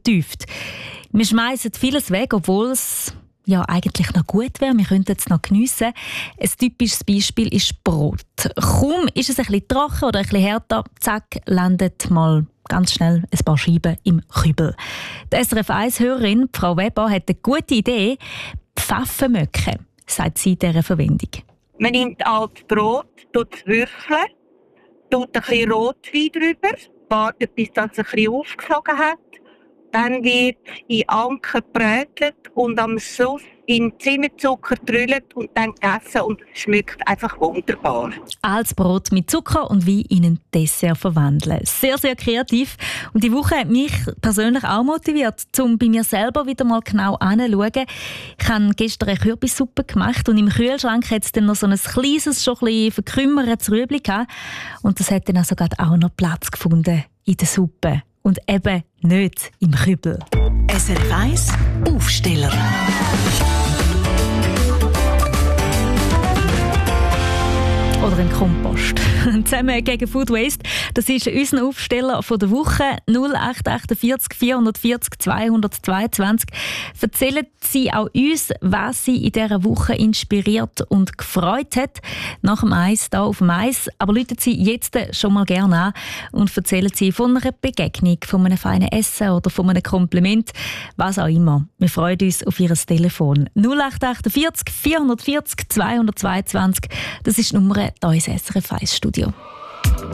vertieft. Wir schmeißen vieles weg, obwohl es ja eigentlich noch gut wäre. Wir könnten es noch geniessen. Ein typisches Beispiel ist Brot. Kaum ist es ein bisschen trocken oder ein bisschen härter, zack, landet mal ganz schnell ein paar Scheiben im Kübel. Die SRF1-Hörerin, Frau Weber, hat eine gute Idee. Pfaffenmöcke, sagt sie in dieser Verwendung. Man nimmt altes Brot, tut es würfeln, tut ein bisschen Rotwein drüber, wartet, bis das ein bisschen aufgesogen hat. Dann wird in Anken gebrätelt und am Schluss in Zimmerzucker gerüllt und dann gegessen und es schmeckt einfach wunderbar. Altes Brot mit Zucker und Wein in ein Dessert verwandeln. Sehr, sehr kreativ. Und die Woche hat mich persönlich auch motiviert, um bei mir selber wieder mal genau hinzuschauen. Ich habe gestern eine Kürbissuppe gemacht und im Kühlschrank hat es dann noch so ein kleines, schon ein bisschen verkümmertes Rüebli gehabt. Und das hat dann also gerade auch noch Platz gefunden in der Suppe. Und eben nicht im Kübel. SRF 1 Aufsteller. Oder im Kompost. Zusammen gegen Food Waste. Das ist unser Aufsteller von der Woche. 0848 440 222. Erzählen Sie auch uns, was Sie in dieser Woche inspiriert und gefreut hat. Nach dem Eis, hier auf dem Eis. Aber rufen Sie jetzt schon mal gerne an und erzählen Sie von einer Begegnung, von einem feinen Essen oder von einem Kompliment. Was auch immer. Wir freuen uns auf Ihr Telefon. 0848 440 222. Das ist die Nummer hier ins SRF 1 Studio.